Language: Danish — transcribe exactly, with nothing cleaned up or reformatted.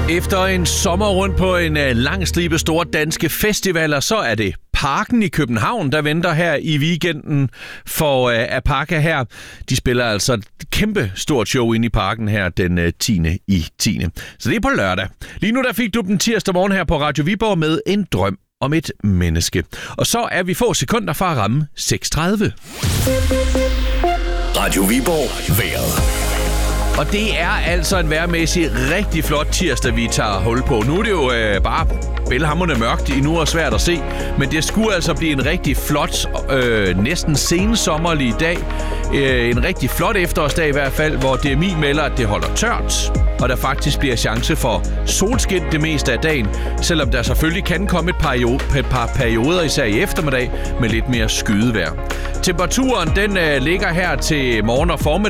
Efter en sommer rundt på en lang stribe store danske festivaler, så er det Parken i København, der venter her i weekenden for uh, Apaka her. De spiller altså et kæmpe stort show inde i Parken her den uh, tiende i tiende Så det er på lørdag. Lige nu der fik du den tirsdag morgen her på Radio Viborg med en drøm om et menneske. Og så er vi få sekunder fra at ramme seks tredive. Radio Viborg vejret. Og det er altså en vejrmæssig rigtig flot tirsdag, vi tager hul på. Nu er det jo øh, bare bælhamrende mørkt endnu og svært at se, men det skulle altså blive en rigtig flot, øh, næsten sensommerlig dag. Øh, en rigtig flot efterårsdag i hvert fald, hvor D M I melder, at det holder tørt, og der faktisk bliver chance for solskin det meste af dagen, selvom der selvfølgelig kan komme et par, et par perioder, især i eftermiddag, med lidt mere skydevejr. Temperaturen den øh, ligger her til morgen og formiddag